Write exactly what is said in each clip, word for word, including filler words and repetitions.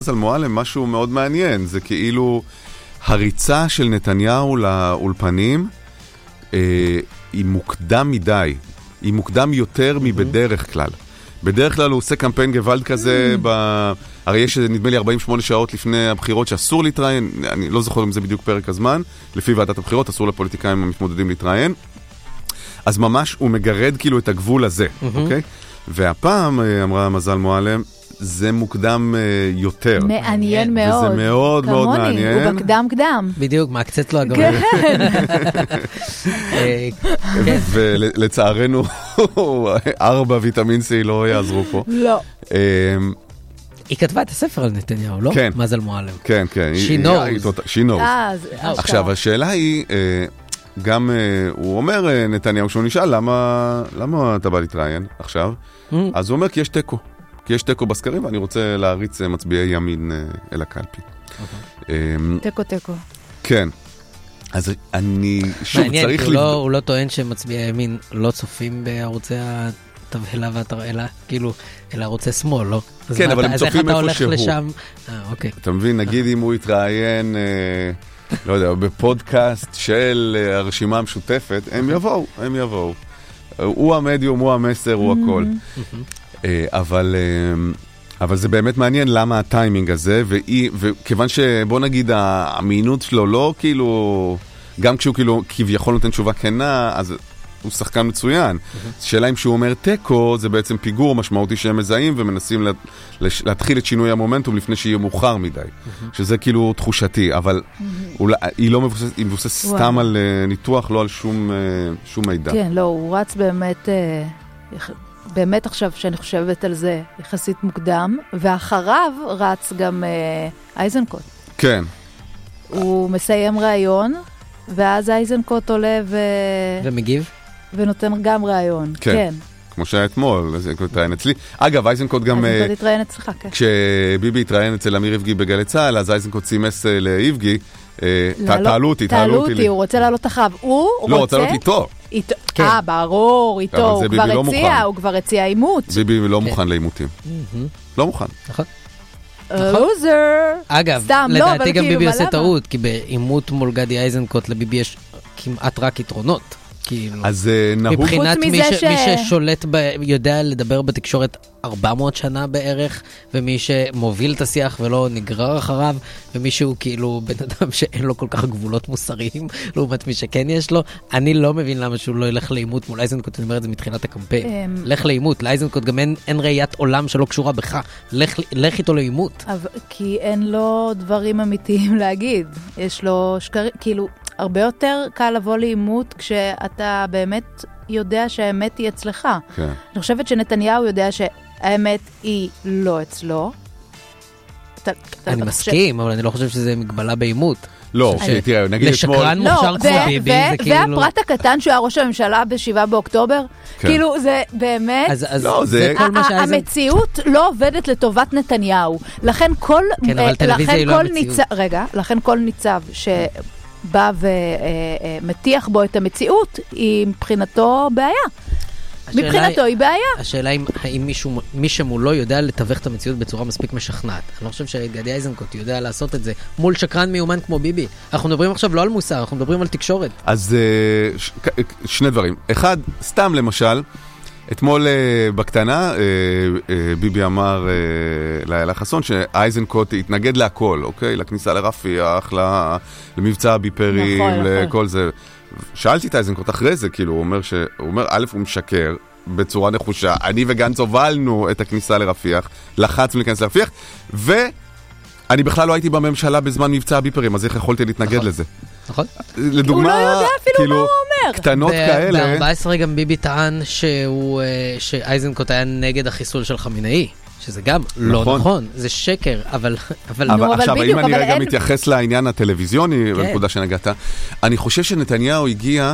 מזל מועלם, משהו מאוד מעניין, זה כאילו הריצה של נתניהו לאולפנים אה, היא מוקדם מדי, היא מוקדם יותר mm-hmm. מבדרך כלל. בדרך כלל הוא עושה קמפיין גוואלד כזה, mm-hmm. ב... הרי יש נדמה לי ארבעים ושמונה שעות לפני הבחירות שאסור להתראיין, אני לא זוכר אם זה בדיוק פרק הזמן, לפי ועדת הבחירות אסור לפוליטיקאים המתמודדים להתראיין, אז ממש הוא מגרד כאילו את הגבול הזה, mm-hmm. אוקיי? והפעם, אמרה מזל מועלם, זה מוקדם יותר. מעניין מאוד. וזה מאוד מאוד מעניין. הוא בקדם קדם. בדיוק, מעקצת לו הגמרי. ולצערנו, ארבע ויטמין C לא יעזרו פה. לא. היא כתבה את הספר על נתניהו, לא? כן. מזל מועלם. כן, כן. She knows. She knows. עכשיו, השאלה היא, גם הוא אומר, נתניהו, כשהוא נשאל, למה אתה בא להתראיין עכשיו? אז הוא אומר, כי יש טקו. כי יש טקו בסקרים, ואני רוצה להריץ מצביעי ימין אל הקלפי. טקו, טקו. כן. אז אני, שוב, מעניין, צריך... מעניין, הוא לא טוען שמצביעי ימין לא צופים בערוצי התבהלה והתרעלה, כאילו, אלא ערוצי שמאל, לא? כן, אבל הם צופים איפה שהוא. אה, אוקיי. אתה מבין, נגיד אם הוא יתראיין, לא יודע, בפודקאסט של הרשימה המשותפת, הם יבואו, הם יבואו. הוא המדיום, הוא המסר, הוא הכל. אבל, אבל זה באמת מעניין למה הטיימינג הזה, וכיוון שבוא נגיד האמינות שלו לא כאילו, גם כשהוא כאילו כביכול נותן תשובה כנה, אז הוא שחקן מצוין. שאלה אם שהוא אומר טקו, זה בעצם פיגור משמעותי שהם מזהים, ומנסים להתחיל את שינוי המומנטום לפני שיהיה מאוחר מדי. שזה כאילו תחושתי, אבל היא לא מבוססת, היא מבוססת סתם על ניתוח, לא על שום, שום מידע. כן, לא, הוא רץ באמת... באמת עכשיו שאני חושבת על זה יחסית מוקדם, ואחריו רץ גם אה, אייזנקוט. כן. הוא מסיים ראיון, ואז אייזנקוט עולה ו... ומגיב? ונותן גם ראיון. כן. כן. כמו שהיה אתמול, אייזנקוט התראיין אצלי. אגב, אייזנקוט גם... אייזנקוט התראיין אצלך, כן. כשביבי התראיין אצל אמיר איבגי בגלי צהל, אז אייזנקוט סימס לאיבגי, תעלו אותי, תעלו אותי, הוא רוצה לעלות אחריו. הוא רוצה... לא, רוצה לעלות איתו. אה, ברור, איתו, הוא כבר הציע, הוא כבר הציע אימות. ביבי לא מוכן לאימותים. לא מוכן. נכון. לוזר. אגב, לדעתי גם ביבי עושה טעות, כי באימות מול גדי אייזנקוט לביבי יש כמעט רק יתרונות. אז נהוג... מבחינת מי ששולט, יודע לדבר בתקשורת ארבע מאות שנה בערך, ומי שמוביל את השיח ולא נגרר אחריו, ומי שהוא כאילו בן אדם שאין לו כל כך גבולות מוסריים, לעומת מי שכן יש לו, אני לא מבין למה שהוא לא ילך לאימות מול אייזנקוט, אני אומר את זה מתחילת הקמפיין. לך לאימות, לאייזנקוט גם אין ראיית עולם שלא קשורה בך, לך איתו לאימות. כי אין לו דברים אמיתיים להגיד, יש לו שקרים, כאילו... הרבה יותר קל לבוא לאימות כשאתה באמת יודע שהאמת היא אצלך. כן. אני חושבת שנתניהו יודע שהאמת היא לא אצלו. אני מסכים, אבל אני לא חושב שזה מגבלה באימות. לא, תראה, נגיד אתמול... לשקרן מוכשר כמו ביבי, זה כאילו... והפרט הקטן שהוא היה ראש הממשלה בשבעה באוקטובר, כאילו זה באמת... לא, זה... המציאות לא עובדת לטובת נתניהו. לכן כל... כן, אבל טלוויזיה היא לא המציאות. רגע, לכן כל ניצב ש... בא ומתיח בו את המציאות, היא מבחינתו בעיה. מבחינתו היא בעיה. השאלה האם מי שמולו יודע לתווך את המציאות בצורה מספיק משכנעת. אני לא חושב שגדי אייזנקוט יודע לעשות את זה מול שקרן מיומן כמו ביבי. אנחנו מדברים עכשיו לא על מוסר, אנחנו מדברים על תקשורת. אז שני דברים. אחד, סתם למשל, אתמול בקטנה, ביבי אמר לאיילה חסון שאייזנקוט התנגד להכל, אוקיי? לכניסה לרפיח, למבצע הביפרים, לכל זה. שאלתי את אייזנקוט אחרי זה, כאילו, הוא אומר, ש... הוא אומר, א', הוא משקר בצורה נחושה. אני וגנץ הובלנו את הכניסה לרפיח, לחצנו להיכנס לרפיח, ואני בכלל לא הייתי בממשלה בזמן מבצע הביפרים, אז איך יכולתי להתנגד לזה? נכון. לדוגמה, הוא לא יודע אפילו כאילו, מה הוא אומר. קטנות כאלה. ב-ארבע עשרה גם ביבי טען שהוא, שאייזנקוט היה נגד החיסול של חמינאי. שזה גם לא נכון, זה שקר, אבל... עכשיו, אם אני רגע מתייחס לעניין הטלוויזיוני, בנקודה שנגעת, אני חושב שנתניהו הגיע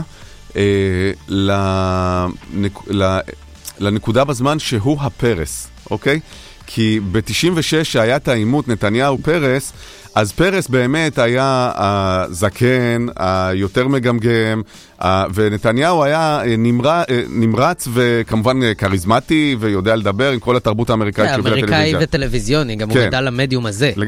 לנקודה בזמן שהוא הפרס, אוקיי? כי ב-תשעים ושש שהיה את העימות נתניהו-פרס, אז פרס באמת היה הזקן, היותר מגמגם, ונתניהו היה נמרץ וכמובן קריזמטי ויודע לדבר עם כל התרבות האמריקאית. אמריקאי וטלוויזיוני, גם הוא גדל למדיום הזה.